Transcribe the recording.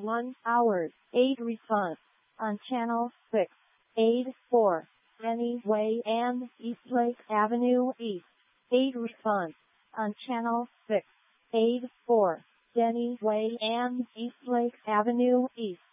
1 hours. Aid response on Channel 6. Aid 4. Denny Way and Eastlake Avenue East. Aid response on Channel 6. Aid 4. Denny Way and Eastlake Avenue East.